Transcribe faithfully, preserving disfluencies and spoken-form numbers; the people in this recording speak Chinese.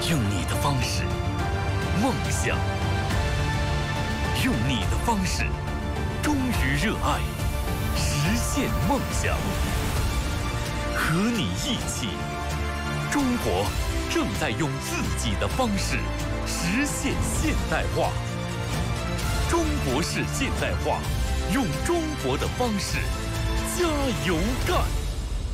用你的方式梦想，用你的方式忠于热爱，实现梦想。和你一起，中国正在用自己的方式实现现代化。中国式现代化，用中国的方式加油干！